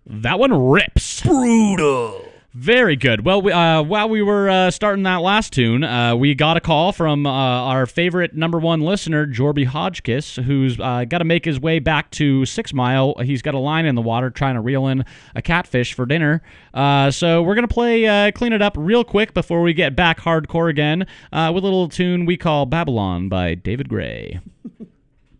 That one rips. Brutal. Very good. Well, while we were starting that last tune, we got a call from our favorite number one listener, Jorby Hodgkiss, who's got to make his way back to 6 Mile. He's got a line in the water trying to reel in a catfish for dinner. So we're going to play Clean It Up real quick before we get back hardcore again with a little tune we call Babylon by David Gray.